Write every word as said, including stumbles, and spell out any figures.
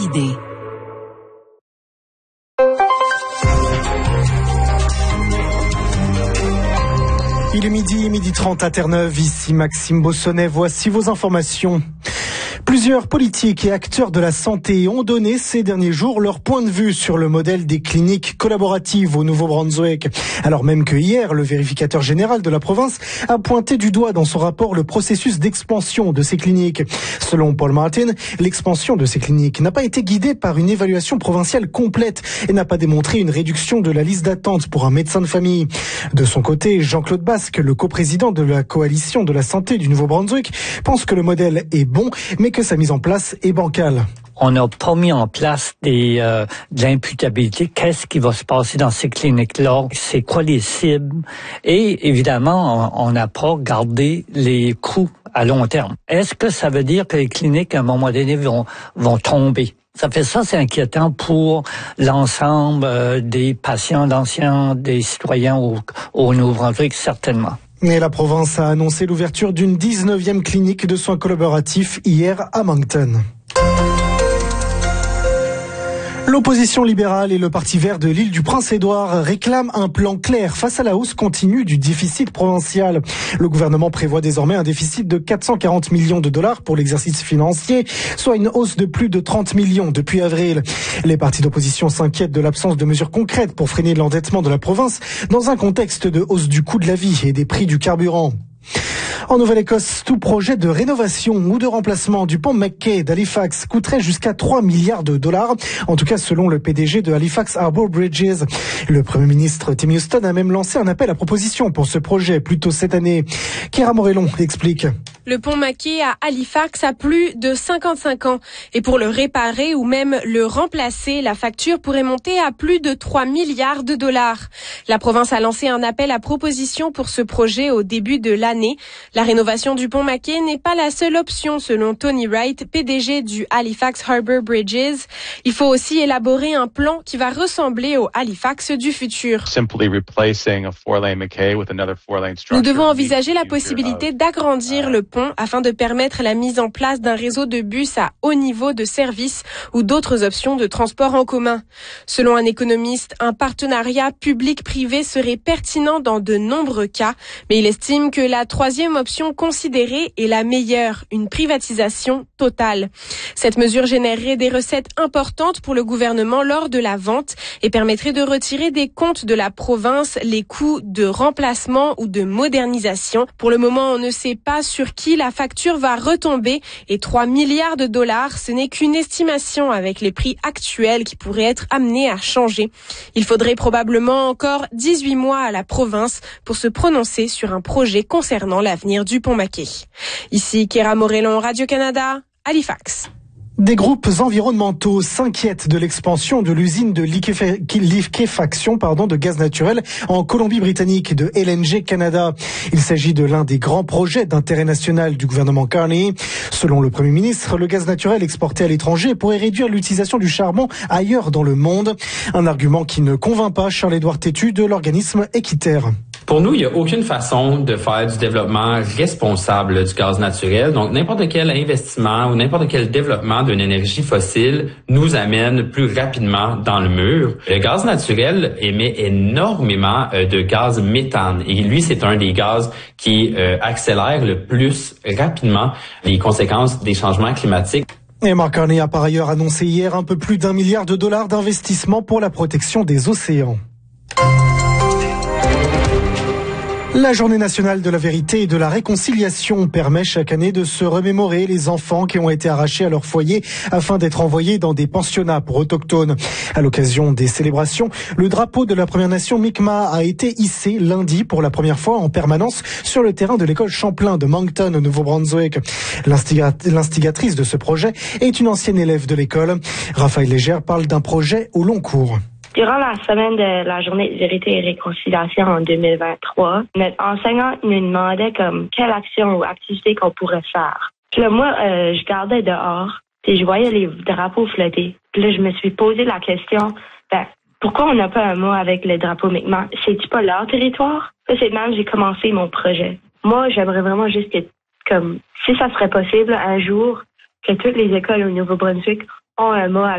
idée. Il est midi, midi trente à Terre-Neuve, ici Maxime Bossonnet, voici vos informations. Plusieurs politiques et acteurs de la santé ont donné ces derniers jours leur point de vue sur le modèle des cliniques collaboratives au Nouveau-Brunswick. Alors même que hier, le vérificateur général de la province a pointé du doigt dans son rapport le processus d'expansion de ces cliniques. Selon Paul Martin, l'expansion de ces cliniques n'a pas été guidée par une évaluation provinciale complète et n'a pas démontré une réduction de la liste d'attente pour un médecin de famille. De son côté, Jean-Claude Basque, le coprésident de la coalition de la santé du Nouveau-Brunswick, pense que le modèle est bon, mais que sa mise en place est bancale. On n'a pas mis en place des euh, de l'imputabilité. Qu'est-ce qui va se passer dans ces cliniques-là? C'est quoi les cibles? Et évidemment, on n'a pas gardé les coûts à long terme. Est-ce que ça veut dire que les cliniques, à un moment donné, vont, vont tomber? Ça fait ça, c'est inquiétant pour l'ensemble euh, des patients, d'anciens, des citoyens au, au Nouveau-Brunswick, certainement. Et la province a annoncé l'ouverture d'une dix-neuvième clinique de soins collaboratifs hier à Moncton. L'opposition libérale et le Parti vert de l'île du Prince-Édouard réclament un plan clair face à la hausse continue du déficit provincial. Le gouvernement prévoit désormais un déficit de quatre cent quarante millions de dollars pour l'exercice financier, soit une hausse de plus de trente millions depuis avril. Les partis d'opposition s'inquiètent de l'absence de mesures concrètes pour freiner l'endettement de la province dans un contexte de hausse du coût de la vie et des prix du carburant. En Nouvelle-Écosse, tout projet de rénovation ou de remplacement du pont McKay d'Halifax coûterait jusqu'à trois milliards de dollars. En tout cas, selon le P D G de Halifax Harbour Bridges. Le Premier ministre Tim Houston a même lancé un appel à proposition pour ce projet plus tôt cette année. Chiara Morellon explique. Le pont McKay à Halifax a plus de cinquante-cinq ans. Et pour le réparer ou même le remplacer, la facture pourrait monter à plus de trois milliards de dollars. La province a lancé un appel à proposition pour ce projet au début de l'année. La rénovation du pont McKay n'est pas la seule option selon Tony Wright, P D G du Halifax Harbour Bridges. Il faut aussi élaborer un plan qui va ressembler au Halifax du futur. Nous devons envisager la possibilité d'agrandir le pont afin de permettre la mise en place d'un réseau de bus à haut niveau de service ou d'autres options de transport en commun. Selon un économiste, un partenariat public-privé serait pertinent dans de nombreux cas, mais il estime que la troisième option considérée est la meilleure, une privatisation totale. Cette mesure générerait des recettes importantes pour le gouvernement lors de la vente et permettrait de retirer des comptes de la province les coûts de remplacement ou de modernisation. Pour le moment, on ne sait pas sur qui la facture va retomber et trois milliards de dollars, ce n'est qu'une estimation avec les prix actuels qui pourraient être amenés à changer. Il faudrait probablement encore dix-huit mois à la province pour se prononcer sur un projet concernant l'avenir du pont McKay. Ici Chiara Morellon, Radio-Canada, Halifax. Des groupes environnementaux s'inquiètent de l'expansion de l'usine de liquéfaction pardon, de gaz naturel en Colombie-Britannique de L N G Canada. Il s'agit de l'un des grands projets d'intérêt national du gouvernement Carney. Selon le Premier ministre, le gaz naturel exporté à l'étranger pourrait réduire l'utilisation du charbon ailleurs dans le monde. Un argument qui ne convainc pas Charles-Édouard Tétu de l'organisme Équiterre. Pour nous, il n'y a aucune façon de faire du développement responsable du gaz naturel. Donc, n'importe quel investissement ou n'importe quel développement d'une énergie fossile nous amène plus rapidement dans le mur. Le gaz naturel émet énormément de gaz méthane. Et lui, c'est un des gaz qui euh, accélère le plus rapidement les conséquences des changements climatiques. Et Mark Carney a par ailleurs annoncé hier un peu plus d'un milliard de dollars d'investissement pour la protection des océans. La Journée nationale de la vérité et de la réconciliation permet chaque année de se remémorer les enfants qui ont été arrachés à leur foyer afin d'être envoyés dans des pensionnats pour autochtones. À l'occasion des célébrations, le drapeau de la Première Nation Mi'kmaq a été hissé lundi pour la première fois en permanence sur le terrain de l'école Champlain de Moncton au Nouveau-Brunswick. L'instigat- l'instigatrice de ce projet est une ancienne élève de l'école. Raphaël Légère parle d'un projet au long cours. Durant la semaine de la Journée de vérité et réconciliation en deux mille vingt-trois, notre enseignant nous demandait comme quelle action ou activité qu'on pourrait faire. Puis là, moi, euh, je gardais dehors et je voyais les drapeaux flotter. Puis là, je me suis posé la question, ben, pourquoi on n'a pas un mot avec le drapeau Mi'kmaq? C'est-tu pas leur territoire? Là, c'est même j'ai commencé mon projet. Moi, j'aimerais vraiment juste que, comme, si ça serait possible, un jour, que toutes les écoles au Nouveau-Brunswick ont un mot avec